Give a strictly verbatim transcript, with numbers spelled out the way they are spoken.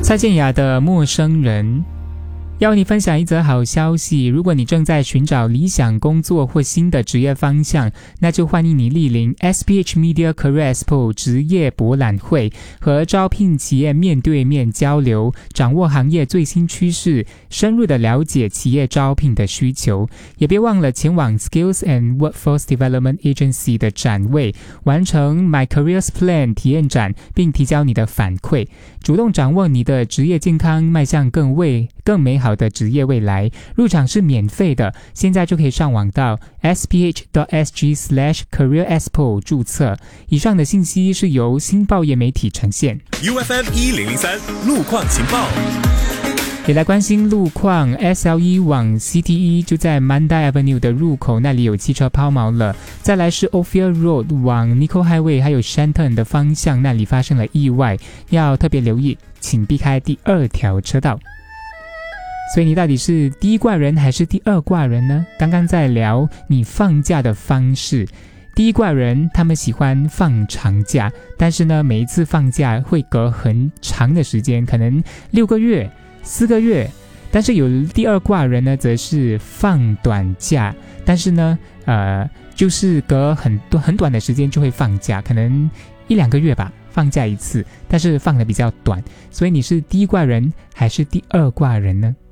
蔡健雅的陌生人。要你分享一则好消息，如果你正在寻找理想工作或新的职业方向，那就欢迎你莅临 S P H Media Career Expo 职业博览会，和招聘企业面对面交流，掌握行业最新趋势，深入的了解企业招聘的需求。也别忘了前往 Skills and Workforce Development Agency 的展位，完成 My Careers Plan 体验展，并提交你的反馈，主动掌握你的职业健康，迈向更为更美好的职业未来。入场是免费的，现在就可以上网到 s p h dot s g slash career expo 注册。以上的信息是由新报业媒体呈现。 U F M 一零零三路况情报。 也来关心路况， S L E 往 C T E 就在 Mandai Avenue 的入口那里有汽车抛锚了。再来是 Ophir Road 往 Nicoll Highway 还有 Shenton 的方向，那里发生了意外，要特别留意，请避开第二条车道。所以你到底是第一挂人还是第二挂人呢？刚刚在聊你放假的方式。第一挂人他们喜欢放长假，但是呢每一次放假会隔很长的时间，可能六个月四个月。但是有第二挂人呢则是放短假，但是呢呃就是隔很多很短的时间就会放假，可能一两个月吧放假一次，但是放的比较短。所以你是第一挂人还是第二挂人呢？